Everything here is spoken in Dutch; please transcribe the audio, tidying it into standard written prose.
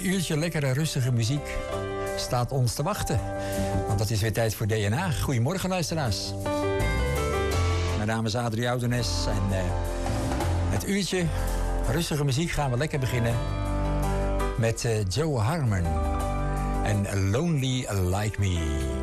Een uurtje lekkere, rustige muziek staat ons te wachten. Want het is weer tijd voor DNA. Goedemorgen, luisteraars. Mijn naam is Adrie Oudenes en het uurtje rustige muziek gaan we lekker beginnen met Joe Harmon en Lonely Like Me.